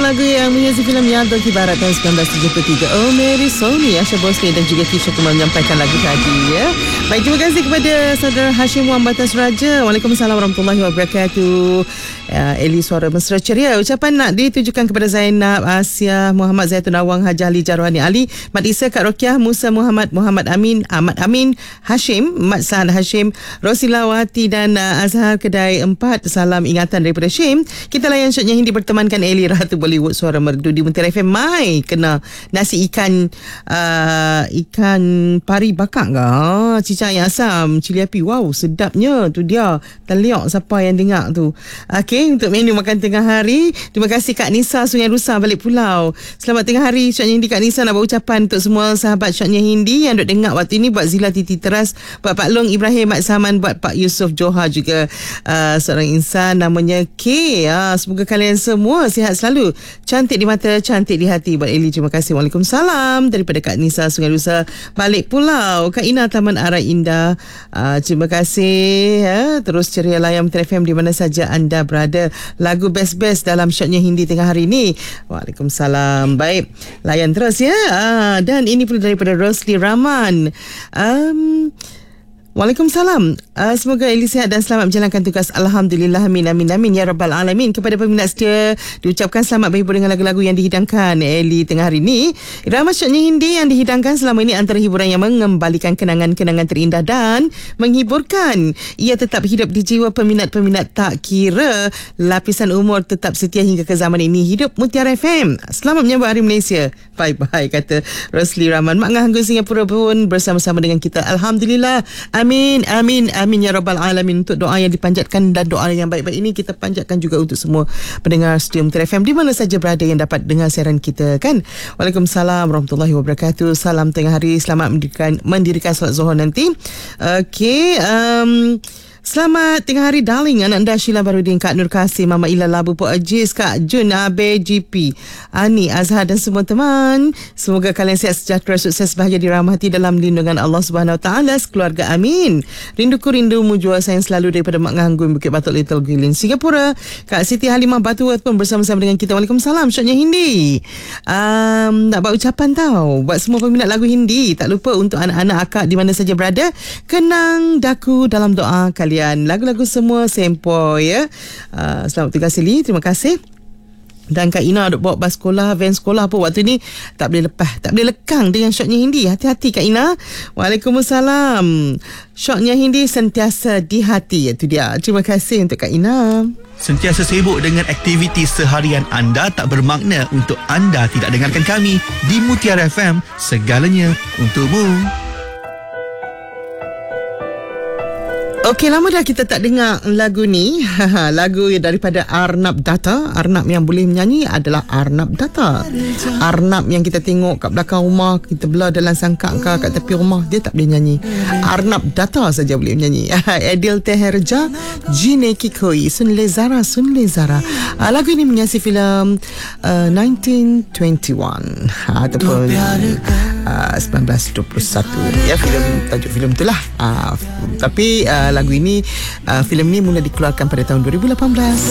lagu yang menghiasi filem Yado Kibarat tahun 1973. Oh Mary Sony, Asha Bosni dan juga Tisha Kumar menyampaikan lagu tadi ya. Baik, terima kasih kepada saudara Hashim Muhammad Raja. Waalaikumsalam warahmatullahi wabarakatuh. Eli suara mesra ceria. Ucapan nak ditujukan kepada Zainab, Asia, Muhammad Zaitun Awang, Haji Ali Jarwani Ali, Mat Isa, Kak Rokiah, Musa Muhammad, Muhammad Amin, Ahmad Amin, Hashim, Mat Sa'ad Hashim, Rosila Wati dan Azhar Kedai 4. Salam ingatan daripada Syim. Kita layan syatnya Hindi bertemankan Eli Ratu Bollywood Suara Merdu di Mutiara FM. Mai kena nasi ikan pari bakar ke? Cicak yang asam, cili api. Wow, sedapnya. Tu dia. Terliok siapa yang dengar tu. Okey, untuk menu makan tengah hari. Terima kasih Kak Nisa Sungai Rusa balik pulau. Selamat tengah hari syatnya Hindi. Kak Nisa nak berucapan untuk semua sahabat syatnya Hindi yang duk dengar waktu ini. Buat Zila Titi Teras, buat Pak Long Ibrahim Mat Saman, buat Pak Yusof Johar juga seorang insan namanya K. Semoga kalian semua sihat selalu, cantik di mata, cantik di hati. Buat Eli, terima kasih. Waalaikumsalam daripada Kak Nisa Sungai Rusa balik pulau. Kak Ina Taman Arai Indah, terima kasih terus ceria layan Mutiara FM di mana saja anda berada. Lagu best-best dalam syatnya Hindi tengah hari ini. Waalaikumsalam. Baik, layan terus ya. Dan ini pula daripada Rosli Rahman. Waalaikumsalam. Semoga Eli sihat dan selamat menjalankan tugas. Alhamdulillah. Amin, amin, amin. Ya Rabbal Alamin. Kepada peminat setia, diucapkan selamat berhibur dengan lagu-lagu yang dihidangkan Eli tengah hari ini. Irama syatnya Hindi yang dihidangkan selama ini antara hiburan yang mengembalikan kenangan-kenangan terindah dan menghiburkan. Ia tetap hidup di jiwa peminat-peminat tak kira lapisan umur, tetap setia hingga ke zaman ini. Hidup Mutiara FM. Selamat menyambut Hari Malaysia. Bye-bye, kata Rosli Rahman. Mak Ngah Hanggun Singapura pun bersama-sama dengan kita. Alhamdulillah. Amin, amin, amin ya Rabbal Alamin. Untuk doa yang dipanjatkan dan doa yang baik-baik ini kita panjatkan juga untuk semua pendengar setia Mutiara FM di mana saja berada yang dapat dengar siaran kita kan. Waalaikumsalam warahmatullahi wabarakatuh. Salam tengah hari. Selamat mendirikan solat Zuhur nanti. Okey, selamat tengah hari darling. Anak anda Sheila Barudin, Kak Nur Kasih, Mama Ila Labu, Pok Aziz, Kak Jun, Abe, GP, Ani, Azhar dan semua teman. Semoga kalian sihat sejahtera, sukses, bahagia, dirahmati dalam lindungan Allah Subhanahu Wa Taala sekeluarga. Amin. Rinduku rindumu jua sayang selalu daripada Mak Nganggun Bukit Batok Little Guilin Singapura. Kak Siti Halimah Batuat pun bersama-sama dengan kita. Waalaikumsalam. Syatnya Hindi. Nak buat ucapan tau buat semua peminat lagu Hindi. Tak lupa untuk anak-anak akak di mana saja berada, kenang daku dalam doa kalian. Lagu-lagu semua sempoi ya. Selamat tugas Eli. Terima kasih. Dan Kak Ina duk bawa bas sekolah, van sekolah pun waktu ni tak boleh lepas, tak boleh lekang dengan syatnya Hindi. Hati-hati Kak Ina. Waalaikumsalam. Syatnya Hindi sentiasa di hati. Itu dia. Terima kasih untuk Kak Ina. Sentiasa sibuk dengan aktiviti seharian anda tak bermakna untuk anda tidak dengarkan kami di Mutiara FM. Segalanya untukmu. Okey, lama dah kita tak dengar lagu ni. Lagu daripada Arnab Datta. Arnab yang boleh menyanyi adalah Arnab Datta. Arnab yang kita tengok kat belakang rumah, kita belah dalam sangkak kat tepi rumah, dia tak boleh nyanyi. Arnab Datta saja boleh menyanyi. Adil Teherja, Jine Kikoi, Sunle Zara, Sunle Zara. Lagu ini menghiasi filem 1921 ataupun 1921 ya, tajuk filem itulah. Tapi lagu ini, filem ni mula dikeluarkan pada tahun 2018.